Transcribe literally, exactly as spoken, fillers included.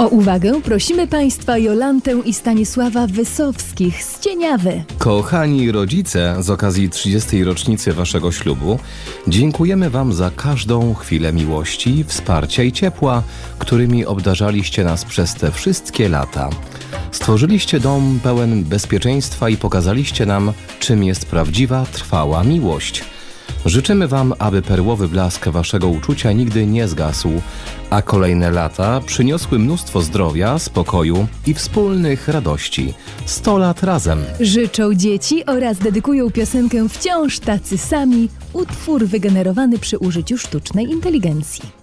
O uwagę prosimy Państwa Jolantę i Stanisława Wysowskich z Cieniawy. Kochani rodzice, z okazji trzydziestej rocznicy Waszego ślubu dziękujemy Wam za każdą chwilę miłości, wsparcia i ciepła, którymi obdarzaliście nas przez te wszystkie lata. Stworzyliście dom pełen bezpieczeństwa i pokazaliście nam, czym jest prawdziwa, trwała miłość. Życzymy Wam, aby perłowy blask Waszego uczucia nigdy nie zgasł, a kolejne lata przyniosły mnóstwo zdrowia, spokoju i wspólnych radości. Sto lat razem. Życzą dzieci oraz dedykują piosenkę Wciąż tacy sami, utwór wygenerowany przy użyciu sztucznej inteligencji.